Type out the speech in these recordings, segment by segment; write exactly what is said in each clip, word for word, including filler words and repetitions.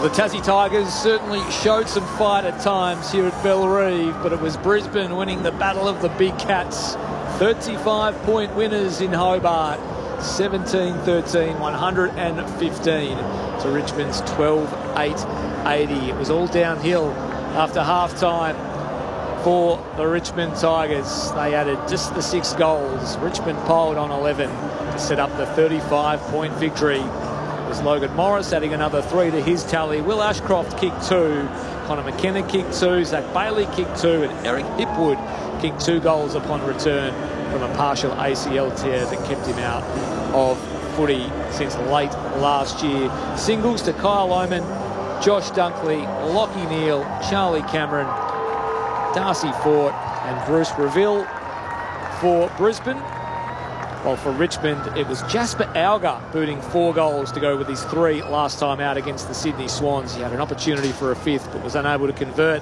The Tassie Tigers certainly showed some fight at times here at Bellerive, but it was Brisbane winning the battle of the big cats. thirty-five point winners in Hobart. seventeen thirteen, one hundred fifteen to Richmond's twelve eight eighty. It was all downhill after half-time for the Richmond Tigers. They added just the six goals. Richmond piled on eleven to set up the thirty-five point victory. It was Logan Morris adding another three to his tally. Will Ashcroft kicked two. Connor McKenna kicked two. Zach Bailey kicked two. And Eric Hipwood kicked two goals upon return from a partial A C L tear that kept him out of footy since late last year. Singles to Kyle Oman, Josh Dunkley, Lockie Neal, Charlie Cameron, Darcy Fort and Bruce Reville for Brisbane. While for Richmond, it was Jasper Auger booting four goals to go with his three last time out against the Sydney Swans. He had an opportunity for a fifth but was unable to convert.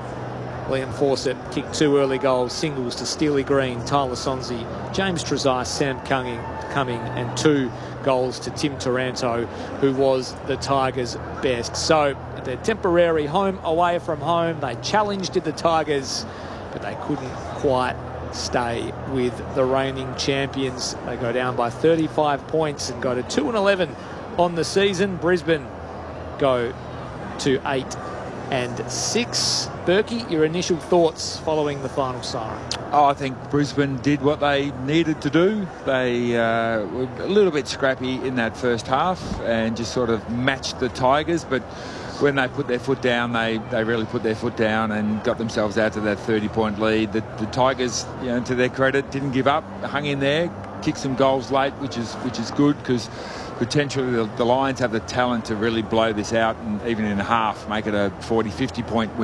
Liam Fawcett kicked two early goals, singles to Steely Green, Tyler Sonzi, James Trezise, Sam Cumming, Cumming and two goals to Tim Taranto, who was the Tigers' best. So their temporary home away from home, they challenged the Tigers, but they couldn't quite stay with the reigning champions. They go down by thirty-five points and go to two and eleven on the season. Brisbane go to eight and six. Berkey, your initial thoughts following the final siren? Oh, I think Brisbane did what they needed to do. They uh, were a little bit scrappy in that first half and just sort of matched the Tigers, but when they put their foot down, they, they really put their foot down and got themselves out to that thirty point lead. The, the Tigers, you know, to their credit, didn't give up, hung in there, kicked some goals late, which is which is good, because potentially the, the Lions have the talent to really blow this out and even in half make it a forty, fifty point win.